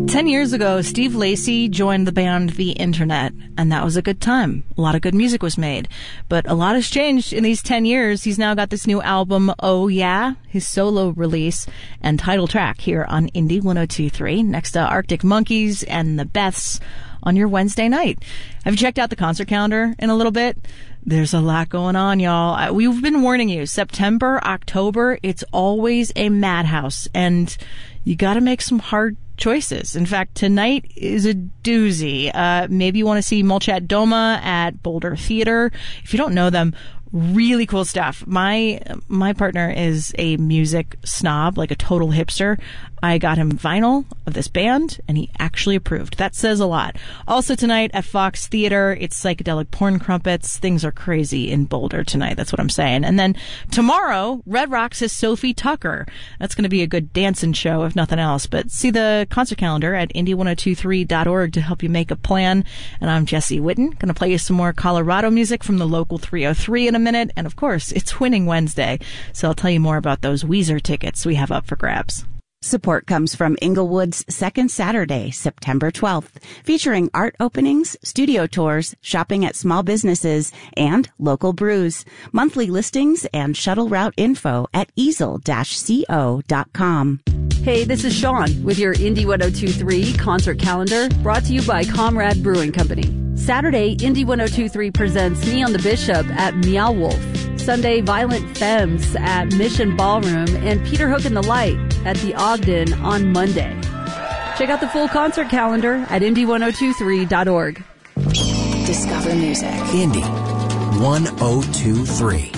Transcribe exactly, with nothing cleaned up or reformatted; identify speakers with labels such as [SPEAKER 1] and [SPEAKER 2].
[SPEAKER 1] Ten years ago, Steve Lacy joined the band The Internet, and that was a good time. A lot of good music was made. But a lot has changed in these ten years. He's now got this new album, Oh Yeah, his solo release and title track here on Indie one oh two point three, next to Arctic Monkeys and the Beths on your Wednesday night. Have you checked out the concert calendar in a little bit? There's a lot going on, y'all. We've been warning you. September, October, it's always a madhouse, and you gotta make some hard choices. In fact, tonight is a doozy. Uh, maybe you want to see Molchat Doma at Boulder Theater. If you don't know them, really cool stuff. My my partner is a music snob, like a total hipster. I got him vinyl of this band, and he actually approved. That says a lot. Also tonight at Fox Theater, it's psychedelic porn crumpets. Things are crazy in Boulder tonight. That's what I'm saying. And then tomorrow, Red Rocks has Sophie Tucker. That's going to be a good dancing show, if nothing else. But see the concert calendar at indie one oh two three dot org to help you make a plan. And I'm Jesse Whitten, going to play you some more Colorado music from the local three oh three in a minute. And of course, it's Winning Wednesday, so I'll tell you more about those Weezer tickets we have up for grabs.
[SPEAKER 2] Support comes from Inglewood's Second Saturday, September twelfth, featuring art openings, studio tours, shopping at small businesses, and local brews. Monthly listings and shuttle route info at easel dash co dot com.
[SPEAKER 3] Hey, this is Sean with your Indie one oh two point three concert calendar, brought to you by Comrade Brewing Company. Saturday, Indie one oh two point three presents Neon the Bishop at Meow Wolf. Sunday, Violent Femmes at Mission Ballroom, and Peter Hook and the Light at the Ogden on Monday. Check out the full concert calendar at indie one oh two three dot org.
[SPEAKER 4] Discover music. Indie one oh two three.